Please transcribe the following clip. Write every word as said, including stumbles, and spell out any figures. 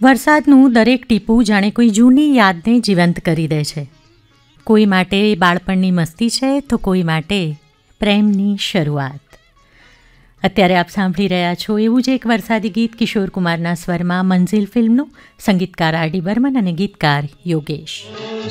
વરસાદનું દરેક ટીપું જાણે કોઈ જૂની યાદને જીવંત કરી દે છે. કોઈ માટે બાળપણની મસ્તી છે તો કોઈ માટે પ્રેમની શરૂઆત. અત્યારે આપ સાંભળી રહ્યા છો એવું જ એક વરસાદી ગીત કિશોર કુમારના સ્વરમાં મંઝિલ ફિલ્મનું, સંગીતકાર આર ડી બર્મન અને ગીતકાર યોગેશ.